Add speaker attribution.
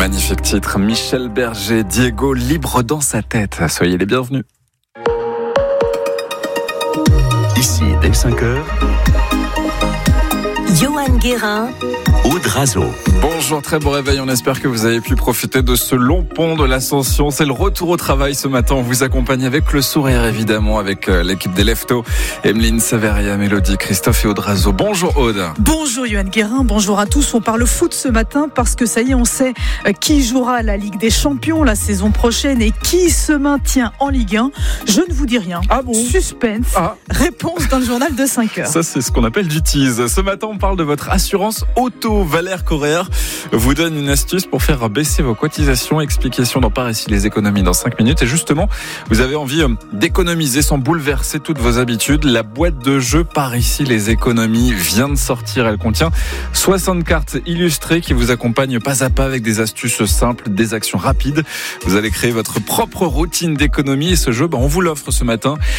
Speaker 1: Magnifique titre, Michel Berger, Diego libre dans sa tête. Soyez les bienvenus.
Speaker 2: Ici, dès 5h,
Speaker 3: Johan Guérin,
Speaker 2: Aude Razo.
Speaker 1: Bonjour, très bon réveil. On espère que vous avez pu profiter de ce long pont de l'Ascension. C'est le retour au travail ce matin. On vous accompagne avec le sourire, évidemment, avec l'équipe des Leftos. Emeline Saveria, Mélodie, Christophe et Aude Razo. Bonjour Aude.
Speaker 4: Bonjour Johan Guérin, bonjour à tous. On parle foot ce matin parce que ça y est, on sait qui jouera la Ligue des Champions la saison prochaine et qui se maintient en Ligue 1. Je ne vous dis rien.
Speaker 1: Ah bon ?
Speaker 4: Suspense.
Speaker 1: Ah.
Speaker 4: Réponse dans le journal de 5h.
Speaker 1: Ça, c'est ce qu'on appelle du tease. Ce matin, on parle de votre assurance auto. Valère Correa vous donne une astuce pour faire baisser vos cotisations. Explication dans Par ici les économies dans 5 minutes. Et justement, vous avez envie d'économiser sans bouleverser toutes vos habitudes. La boîte de jeu Par ici les économies vient de sortir. Elle contient 60 cartes illustrées qui vous accompagnent pas à pas avec des astuces simples, des actions rapides. Vous allez créer votre propre routine d'économie et ce jeu, on vous l'offre ce matin.